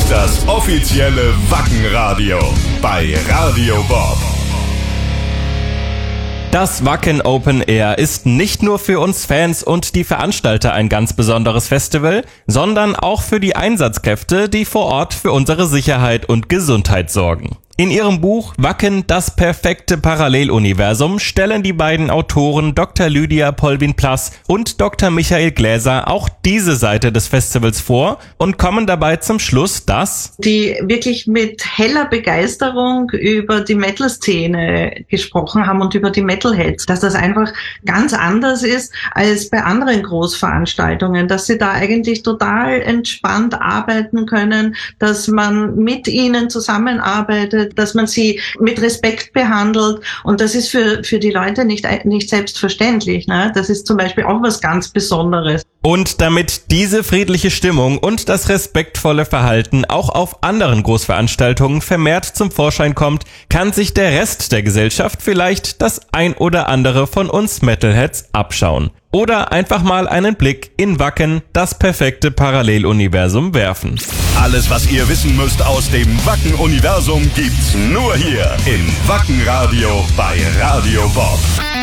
Das offizielle Wacken-Radio bei Radio Bob. Das Wacken Open Air ist nicht nur für uns Fans und die Veranstalter ein ganz besonderes Festival, sondern auch für die Einsatzkräfte, die vor Ort für unsere Sicherheit und Gesundheit sorgen. In ihrem Buch Wacken, das perfekte Paralleluniversum stellen die beiden Autoren Dr. Lydia Polwin-Plass und Dr. Michael Gläser auch diese Seite des Festivals vor und kommen dabei zum Schluss, dass die wirklich mit heller Begeisterung über die Metal-Szene gesprochen haben und über die Metalheads, dass das einfach ganz anders ist als bei anderen Großveranstaltungen, dass sie da eigentlich total entspannt arbeiten können, dass man mit ihnen zusammenarbeitet, dass man sie mit Respekt behandelt, und das ist für die Leute nicht selbstverständlich, ne? Das ist zum Beispiel auch was ganz Besonderes. Und damit diese friedliche Stimmung und das respektvolle Verhalten auch auf anderen Großveranstaltungen vermehrt zum Vorschein kommt, kann sich der Rest der Gesellschaft vielleicht das ein oder andere von uns Metalheads abschauen. Oder einfach mal einen Blick in Wacken, das perfekte Paralleluniversum, werfen. Alles, was ihr wissen müsst aus dem Wacken-Universum, gibt's nur hier im Wacken-Radio bei Radio Bob.